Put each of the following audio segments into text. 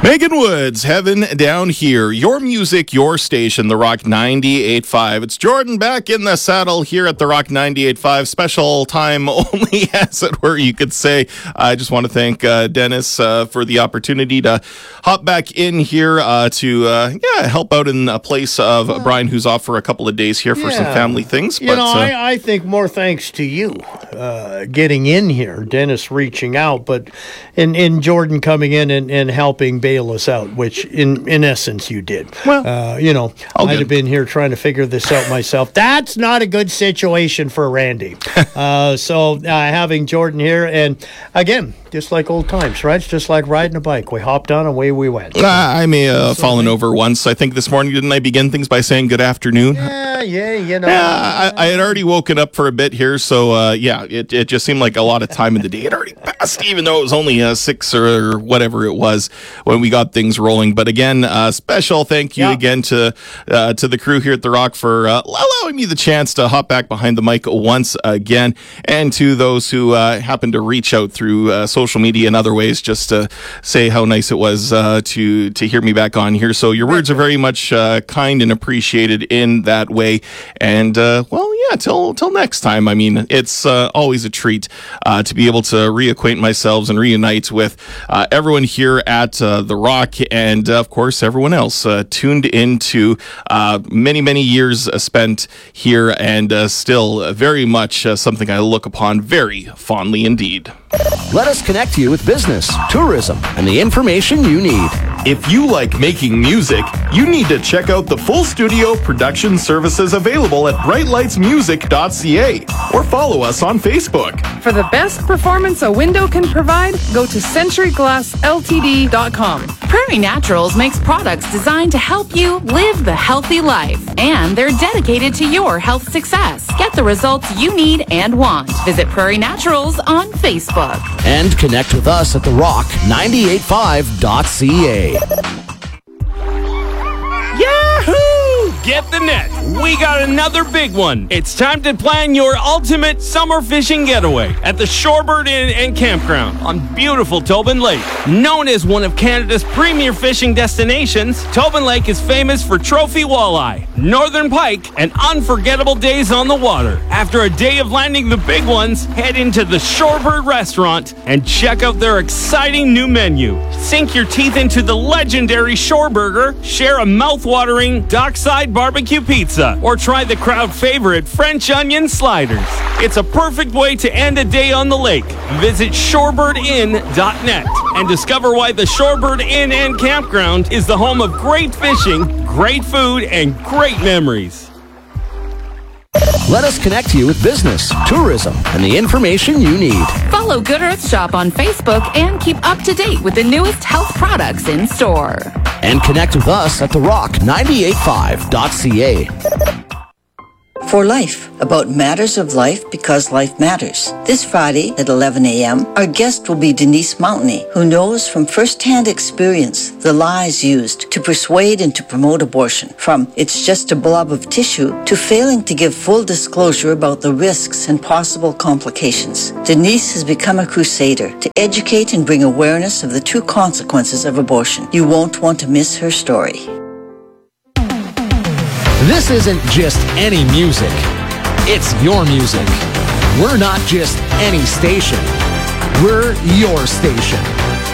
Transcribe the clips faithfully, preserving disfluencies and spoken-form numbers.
Megan Woods, Heaven Down Here. Your music, your station, The Rock ninety-eight point five. It's Jordan back in the saddle here at The Rock ninety-eight point five. Special time only, as it were, you could say. I just want to thank uh, Dennis uh, for the opportunity to hop back in here uh, to uh, yeah help out in a place of uh, Brian, who's off for a couple of days here for yeah. some family things. You but, know, uh, I, I think more thanks to you uh, getting in here, Dennis reaching out, but in, in Jordan coming in and, and helping bail us out, which in, in essence you did. Well, uh, you know, I'll I'd get- have been here trying to figure this out myself. That's not a good situation for Randy. uh, so uh, having Jordan here, and again, just like old times, right? It's just like riding a bike. We hopped on and away we went. Uh, I may have fallen over once. I think this morning, didn't I begin things by saying good afternoon? Yeah, yeah, you know. Yeah, I, I had already woken up for a bit here, so uh, yeah, it, it just seemed like a lot of time in the day. It already passed, even though it was only uh, six or whatever it was when we got things rolling. But again, uh, special thank you Yeah. again to uh, to the crew here at The Rock for uh, allowing me the chance to hop back behind the mic once again, and to those who uh, happened to reach out through uh, social media and other ways just to say how nice it was uh, to to hear me back on here. So your words are very much uh, kind and appreciated in that way. And uh, well, yeah, till till next time. I mean, it's uh, always a treat uh, to be able to reacquaint myself and reunite with uh, everyone here at uh, The Rock, and uh, of course everyone else uh, tuned into uh, many many years uh, spent here, and uh, still very much uh, something I look upon very fondly indeed. Let us connect you with business, tourism, and the information you need. If you like making music, you need to check out the full studio production services available at bright lights music dot c a or follow us on Facebook. For the best performance a window can provide, go to century glass l t d dot com. Prairie Naturals makes products designed to help you live the healthy life, and they're dedicated to your health success. Get the results you need and want. Visit Prairie Naturals on Facebook. And connect with us at the rock ninety-eight point five dot c a. Yahoo! Get the net. We got another big one. It's time to plan your ultimate summer fishing getaway at the Shorebird Inn and Campground on beautiful Tobin Lake. Known as one of Canada's premier fishing destinations, Tobin Lake is famous for trophy walleye, northern pike, and unforgettable days on the water. After a day of landing the big ones, head into the Shorebird restaurant and check out their exciting new menu. Sink your teeth into the legendary Shore Burger, share a mouth-watering dockside barbecue pizza, or try the crowd favorite French onion sliders. It's a perfect way to end a day on the lake. Visit shorebird inn dot net and discover why the Shorebird Inn and Campground is the home of great fishing, great food, and great memories. Let us connect you with business, tourism, and the information you need. Follow Good Earth Shop on Facebook and keep up to date with the newest health products in store. And connect with us at the rock ninety-eight point five dot c a. For Life, about matters of life because life matters. This Friday at eleven a.m., our guest will be Denise Mountney, who knows from first-hand experience the lies used to persuade and to promote abortion, from it's just a blob of tissue to failing to give full disclosure about the risks and possible complications. Denise has become a crusader to educate and bring awareness of the true consequences of abortion. You won't want to miss her story. This isn't just any music. It's your music. We're not just any station. We're your station.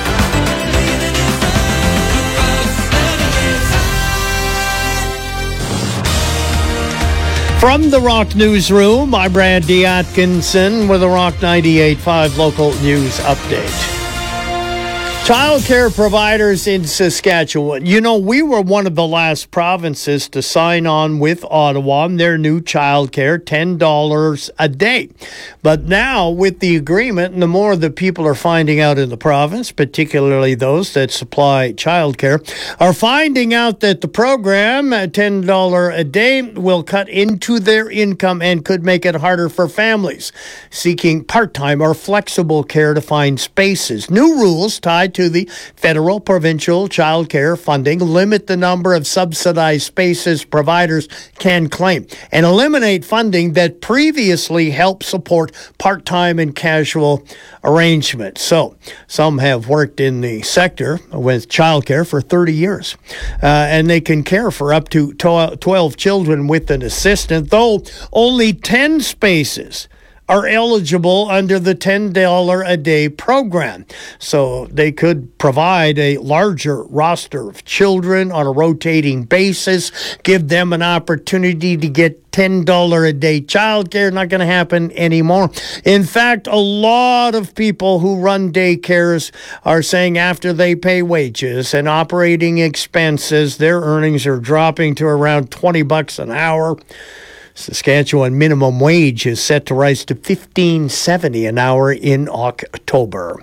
From the Rock Newsroom, I'm Randy Atkinson with the Rock ninety-eight point five local news update. Child care providers in Saskatchewan. You know, we were one of the last provinces to sign on with Ottawa on their new child care, ten dollars a day. But now, with the agreement, and the more that people are finding out in the province, particularly those that supply child care, are finding out that the program, at ten dollars a day, will cut into their income and could make it harder for families seeking part-time or flexible care to find spaces. New rules tied to to the federal, provincial child care funding, limit the number of subsidized spaces providers can claim, and eliminate funding that previously helped support part-time and casual arrangements. So, some have worked in the sector with child care for thirty years, uh, and they can care for up to twelve children with an assistant, though only ten spaces are eligible under the ten dollars a day program. So they could provide a larger roster of children on a rotating basis, give them an opportunity to get ten dollars a day childcare. Not going to happen anymore. In fact, a lot of people who run daycares are saying after they pay wages and operating expenses, their earnings are dropping to around twenty bucks an hour. Saskatchewan minimum wage is set to rise to fifteen seventy an hour in October.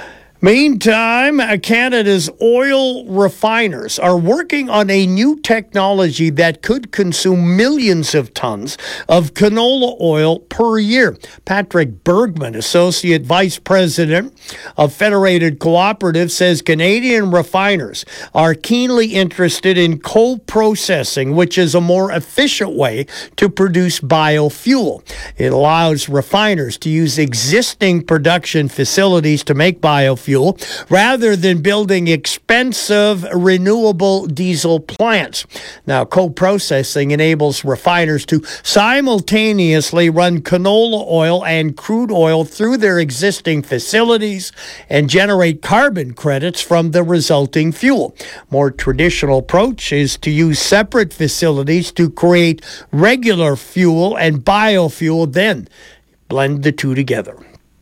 Meantime, Canada's oil refiners are working on a new technology that could consume millions of tons of canola oil per year. Patrick Bergman, Associate Vice President of Federated Cooperative, says Canadian refiners are keenly interested in co-processing, which is a more efficient way to produce biofuel. It allows refiners to use existing production facilities to make biofuel rather than building expensive renewable diesel plants. Now, co-processing enables refiners to simultaneously run canola oil and crude oil through their existing facilities and generate carbon credits from the resulting fuel. More traditional approach is to use separate facilities to create regular fuel and biofuel, then blend the two together.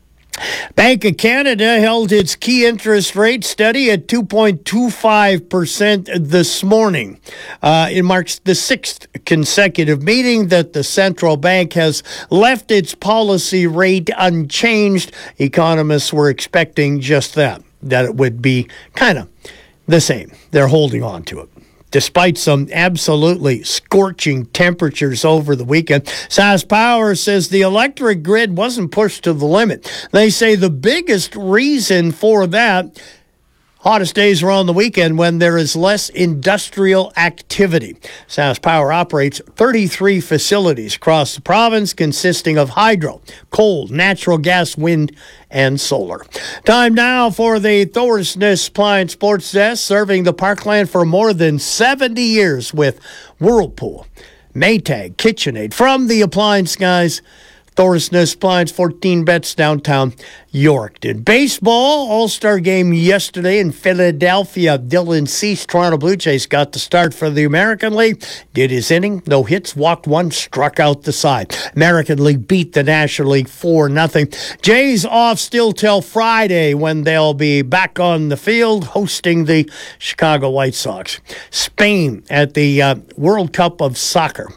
Bank of Canada held its key interest rate steady at two point two five percent this morning. Uh, it marks the sixth consecutive meeting that the central bank has left its policy rate unchanged. Economists were expecting just that, that it would be kind of the same. They're holding on to it. Despite some absolutely scorching temperatures over the weekend, SaskPower says the electric grid wasn't pushed to the limit. They say the biggest reason for that, hottest days are on the weekend when there is less industrial activity. SaskPower operates thirty-three facilities across the province consisting of hydro, coal, natural gas, wind, and solar. Time now for the Thorsness Pine Sports Desk, serving the Parkland for more than seventy years with Whirlpool, Maytag, KitchenAid. From the appliance guys, Thorsness Appliance, fourteen bets, downtown Yorkton. Baseball, All-Star game yesterday in Philadelphia. Dylan Cease, Toronto Blue Jays, got the start for the American League. Did his inning, no hits, walked one, struck out the side. American League beat the National League four nothing. Jays off still till Friday when they'll be back on the field hosting the Chicago White Sox. Spain at the uh, World Cup of Soccer.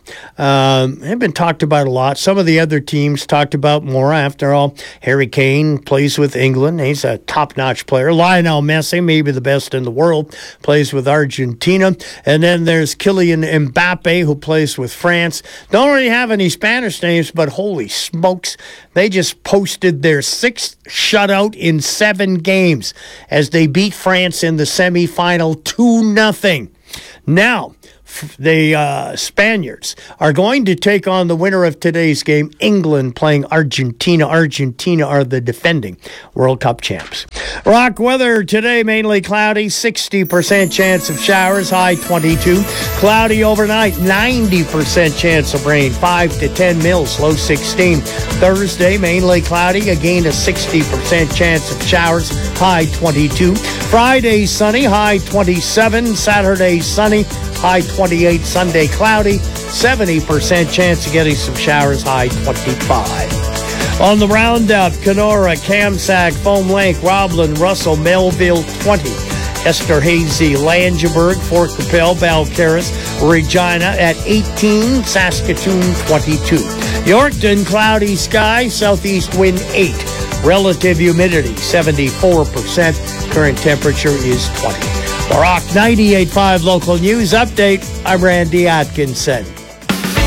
Um, have been talked about a lot. Some of the other teams talked about more. After all, Harry Kane plays with England. He's a top-notch player. Lionel Messi, maybe the best in the world, plays with Argentina. And then there's Kylian Mbappe, who plays with France. Don't really have any Spanish names, but holy smokes, they just posted their sixth shutout in seven games as they beat France in the semifinal two nothing. Now, the uh, Spaniards are going to take on the winner of today's game, England playing Argentina. Argentina are the defending World Cup champs. Rock weather today, mainly cloudy, sixty percent chance of showers, high twenty-two. Cloudy overnight, ninety percent chance of rain, five to ten mils, low sixteen. Thursday, mainly cloudy, again a sixty percent chance of showers, high twenty-two. Friday, sunny, high twenty-seven. Saturday, sunny, high twenty-eight. Sunday, cloudy, seventy percent chance of getting some showers, high twenty-five. On the roundup, Kenora, Kamsack, Foam Lake, Roblin, Russell, Melville, twenty. Esterhazy, Langeberg, Fort Capel, Balcarres, Regina at eighteen. Saskatoon, twenty-two. Yorkton, cloudy sky, southeast wind, eight. Relative humidity, seventy-four percent. Current temperature is twenty. The Rock ninety-eight point five local news update. I'm Randy Atkinson.